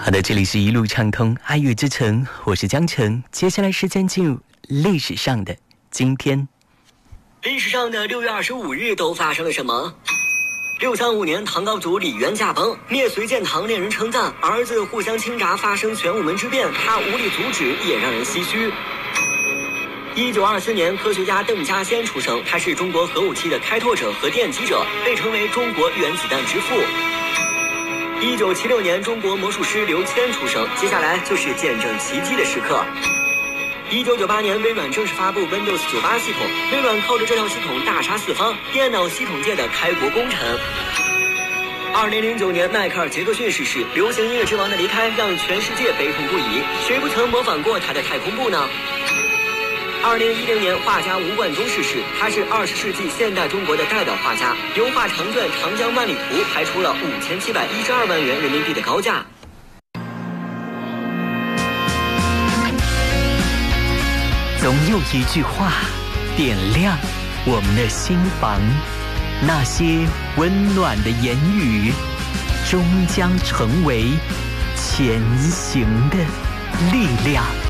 好的，这里是一路畅通爱乐之城，我是江城。接下来时间进入历史上的今天。 历史上的6月25日都发生了什么？635年，唐高祖李渊驾崩，灭隋建唐，令人称赞。儿子互相倾轧，发生玄武门之变，他无力阻止，也让人唏嘘。1924年，科学家邓稼先出生，他是中国核武器的开拓者和奠基者，被称为中国原子弹之父。1976年，中国魔术师刘谦出生，接下来就是见证奇迹的时刻。1998年，微软正式发布 Windows 98系统，微软靠着这套系统大杀四方，电脑系统界的开国功臣。2009年，迈克尔·杰克逊逝世，流行音乐之王的离开让全世界悲痛不已，谁不曾模仿过他的太空步呢？2010年，画家吴冠中逝世，他是20世纪现代中国的代表画家，油画长卷《长江万里图》拍出了5712万元人民币的高价。 总有一句话点亮我们的心房，那些温暖的言语终将成为前行的力量。